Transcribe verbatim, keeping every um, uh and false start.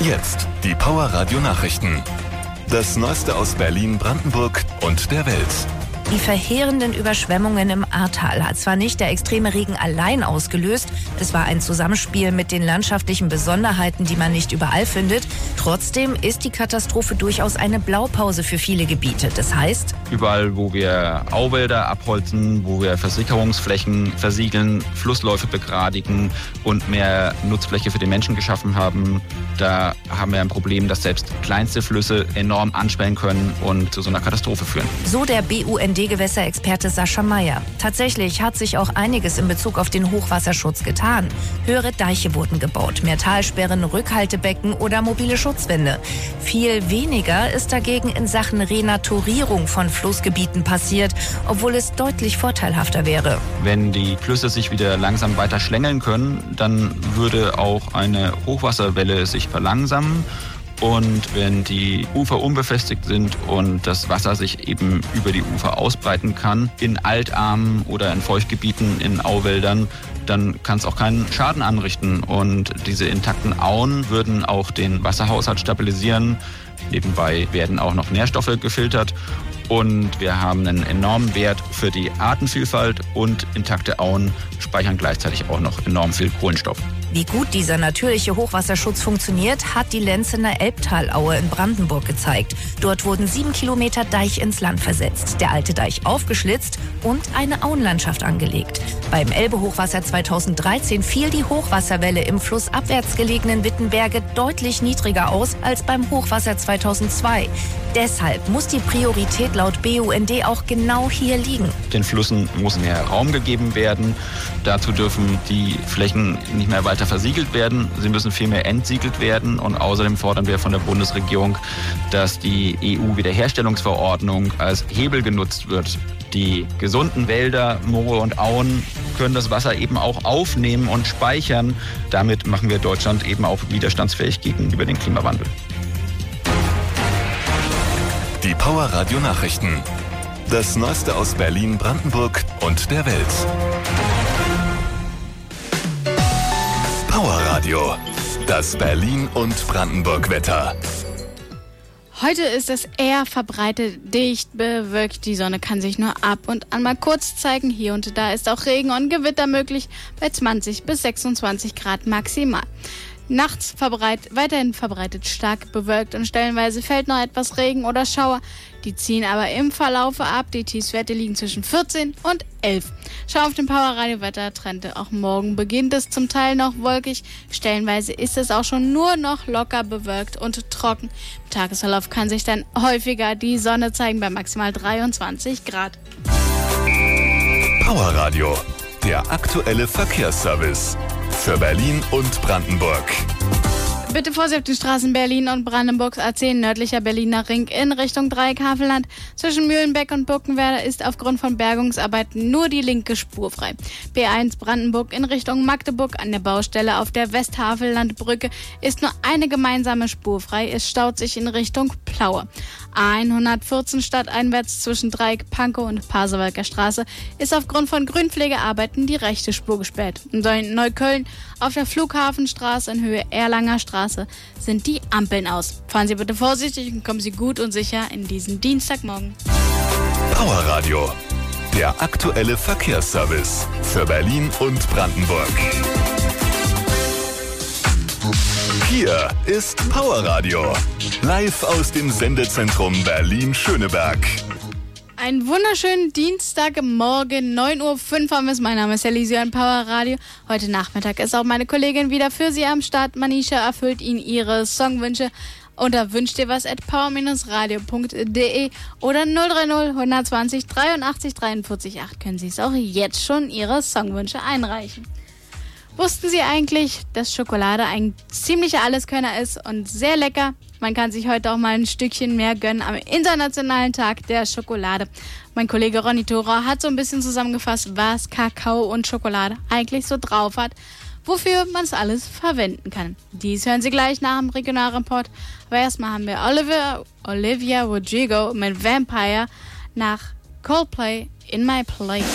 Jetzt die Power Radio Nachrichten. Das Neueste aus Berlin, Brandenburg und der Welt. Die verheerenden Überschwemmungen im Ahrtal hat zwar nicht der extreme Regen allein ausgelöst, es war ein Zusammenspiel mit den landschaftlichen Besonderheiten, die man nicht überall findet. Trotzdem ist die Katastrophe durchaus eine Blaupause für viele Gebiete. Das heißt, überall, wo wir Auwälder abholzen, wo wir Versickerungsflächen versiegeln, Flussläufe begradigen und mehr Nutzfläche für den Menschen geschaffen haben, da haben wir ein Problem, dass selbst kleinste Flüsse enorm anschwellen können und zu so einer Katastrophe führen. So der B U N D-Gewässerexperte Sascha Meyer. Tatsächlich hat sich auch einiges in Bezug auf den Hochwasserschutz getan. Höhere Deiche wurden gebaut, mehr Talsperren, Rückhaltebecken oder mobile Schutzwände. Viel weniger ist dagegen in Sachen Renaturierung von Flussgebieten passiert, obwohl es deutlich vorteilhafter wäre. Wenn die Flüsse sich wieder langsam weiter schlängeln können, dann würde auch eine Hochwasserwelle sich verlangsamen. Und wenn die Ufer unbefestigt sind und das Wasser sich eben über die Ufer ausbreiten kann, in Altarmen oder in Feuchtgebieten, in Auwäldern, dann kann es auch keinen Schaden anrichten. Und diese intakten Auen würden auch den Wasserhaushalt stabilisieren. Nebenbei werden auch noch Nährstoffe gefiltert. Und wir haben einen enormen Wert für die Artenvielfalt und intakte Auen speichern gleichzeitig auch noch enorm viel Kohlenstoff. Wie gut dieser natürliche Hochwasserschutz funktioniert, hat die Lenzener Elbtalaue in Brandenburg gezeigt. Dort wurden sieben Kilometer Deich ins Land versetzt, der alte Deich aufgeschlitzt und eine Auenlandschaft angelegt. Beim Elbe-Hochwasser zweitausenddreizehn fiel die Hochwasserwelle im flussabwärts gelegenen Wittenberge deutlich niedriger aus als beim Hochwasser zweitausendzwei. Deshalb muss die Priorität laut B U N D auch genau hier liegen. Den Flüssen muss mehr Raum gegeben werden. Dazu dürfen die Flächen nicht mehr weiter versiegelt werden. Sie müssen vielmehr entsiegelt werden. Und außerdem fordern wir von der Bundesregierung, dass die E U-Wiederherstellungsverordnung als Hebel genutzt wird. Die gesunden Wälder, Moore und Auen können das Wasser eben auch aufnehmen und speichern. Damit machen wir Deutschland eben auch widerstandsfähig gegenüber dem Klimawandel. Die Power Radio Nachrichten. Das Neueste aus Berlin, Brandenburg und der Welt. Power Radio. Das Berlin und Brandenburg Wetter. Heute ist es eher verbreitet dicht bewölkt. Die Sonne kann sich nur ab und an mal kurz zeigen. Hier und da ist auch Regen und Gewitter möglich bei zwanzig bis sechsundzwanzig Grad maximal. Nachts verbreitet, weiterhin verbreitet stark bewölkt und stellenweise fällt noch etwas Regen oder Schauer. Die ziehen aber im Verlaufe ab. Die Tiefstwerte liegen zwischen vierzehn und elf. Schau auf den Power Radio Wettertrend. Auch morgen beginnt es zum Teil noch wolkig. Stellenweise ist es auch schon nur noch locker bewölkt und trocken. Im Tagesverlauf kann sich dann häufiger die Sonne zeigen bei maximal dreiundzwanzig Grad. Power Radio, der aktuelle Verkehrsservice für Berlin und Brandenburg. Bitte Vorsicht auf den Straßen Berlin und Brandenburgs A zehn, nördlicher Berliner Ring in Richtung Dreieck-Havelland. Zwischen Mühlenbeck und Birkenwerder ist aufgrund von Bergungsarbeiten nur die linke Spur frei. B eins Brandenburg in Richtung Magdeburg an der Baustelle auf der Westhavellandbrücke ist nur eine gemeinsame Spur frei. Es staut sich in Richtung Plaue. A hundertvierzehn stadteinwärts zwischen Dreieck-Pankow und Pasewalker Straße ist aufgrund von Grünpflegearbeiten die rechte Spur gesperrt. In Neukölln auf der Flughafenstraße in Höhe Erlanger Straße sind die Ampeln aus. Fahren Sie bitte vorsichtig und kommen Sie gut und sicher in diesen Dienstagmorgen. Power Radio, der aktuelle Verkehrsservice für Berlin und Brandenburg. Hier ist Power Radio, live aus dem Sendezentrum Berlin-Schöneberg. Einen wunderschönen Dienstagmorgen, neun Uhr fünf haben wir es. Mein Name ist Elise an Power Radio. Heute Nachmittag ist auch meine Kollegin wieder für Sie am Start. Manisha erfüllt Ihnen Ihre Songwünsche unter wünscht dir was at power radio punkt de oder null drei null eins zwei null dreiundachtzig dreiundvierzig acht können Sie es auch jetzt schon Ihre Songwünsche einreichen. Wussten Sie eigentlich, dass Schokolade ein ziemlicher Alleskönner ist und sehr lecker? Man kann sich heute auch mal ein Stückchen mehr gönnen am Internationalen Tag der Schokolade. Mein Kollege Ronny Thora hat so ein bisschen zusammengefasst, was Kakao und Schokolade eigentlich so drauf hat, wofür man es alles verwenden kann. Dies hören Sie gleich nach dem Regionalreport. Aber erstmal haben wir Olivia, Olivia Rodrigo mit Vampire nach Coldplay in My Place.